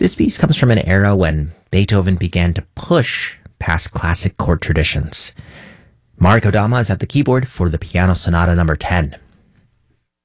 This piece comes from an era when Beethoven began to push past classic chord traditions. Mark Odama is at the keyboard for the Piano Sonata No. 10.